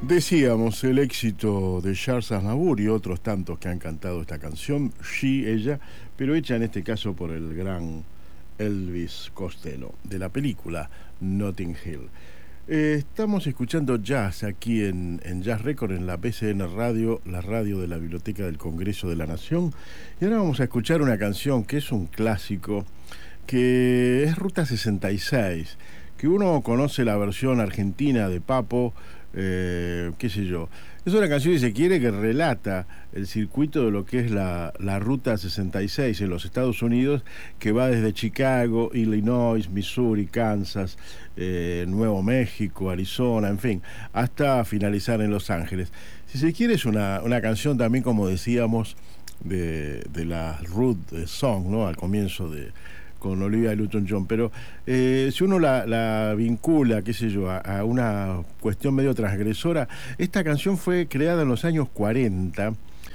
Decíamos el éxito de Charles Aznavour y otros tantos que han cantado esta canción, ella, pero hecha en este caso por el gran Elvis Costello, de la película Notting Hill. Estamos escuchando jazz aquí en Jazz Record, en la BCN Radio, la radio de la Biblioteca del Congreso de la Nación. Y ahora vamos a escuchar una canción que es un clásico, que es Ruta 66, que uno conoce la versión argentina de Papo, qué sé yo. Es una canción, si se quiere, que relata el circuito de lo que es la Ruta 66 en los Estados Unidos, que va desde Chicago, Illinois, Missouri, Kansas, Nuevo México, Arizona, en fin, hasta finalizar en Los Ángeles. Si se quiere, es una canción también, como decíamos, de la Root Song, ¿no? Al comienzo con Olivia Newton-John, pero si uno la vincula, qué sé yo, a una cuestión medio transgresora, esta canción fue creada en los años 40,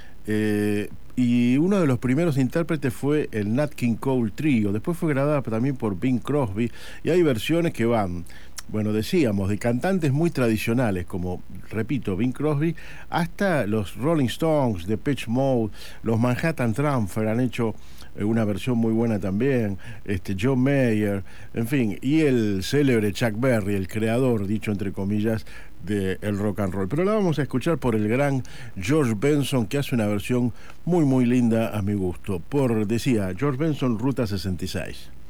y uno de los primeros intérpretes fue el Nat King Cole Trio. Después fue grabada también por Bing Crosby, y hay versiones que van, bueno, decíamos, de cantantes muy tradicionales, como, repito, Bing Crosby, hasta los Rolling Stones, Depeche Mode, los Manhattan Transfer han hecho una versión muy buena también, John Mayer, en fin, y el célebre Chuck Berry, el creador, dicho entre comillas, del rock and roll. Pero la vamos a escuchar por el gran George Benson, que hace una versión muy muy linda a mi gusto. Decía, George Benson, Ruta 66.